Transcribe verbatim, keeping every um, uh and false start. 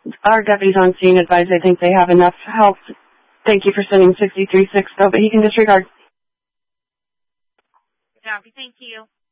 our deputies on scene advise they think they have enough help. Thank you for sending sixty-three six, though, but he can disregard. Copy, thank you.